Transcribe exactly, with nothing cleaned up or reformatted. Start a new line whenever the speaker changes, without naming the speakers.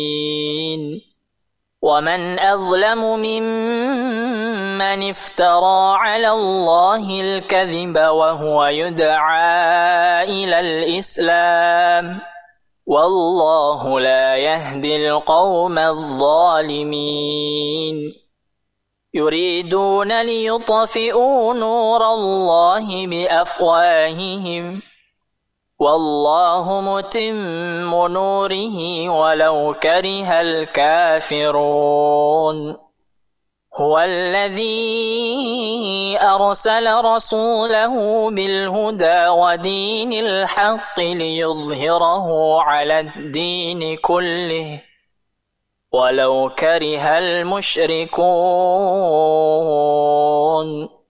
ومن أظلم ممن افترى على الله الكذب وهو يدعى إلى الإسلام والله لا يهدي القوم الظالمين يريدون ليطفئوا نور الله بأفواههم والله متم نوره ولو كره الكافرون هو الذي أرسل رسوله بالهدى ودين الحق ليظهره على الدين كله ولو كره المشركون